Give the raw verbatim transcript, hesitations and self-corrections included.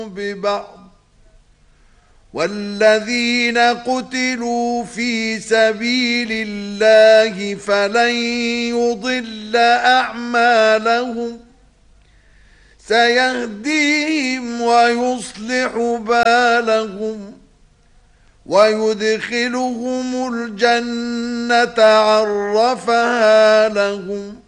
ببعض والذين قتلوا في سبيل الله فلن يضل أعمالهم سيهديهم ويصلح بالهم ويدخلهم الجنة عرفها لهم